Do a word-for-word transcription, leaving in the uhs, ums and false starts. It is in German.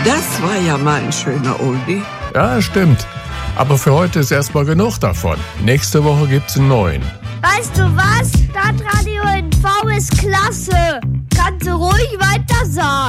Das war ja mal ein schöner Oldie. Ja, stimmt. Aber für heute ist erstmal genug davon. Nächste Woche gibt's einen neuen. Weißt du was? Stadtradio in V ist klasse. Kannst du ruhig weiter sagen.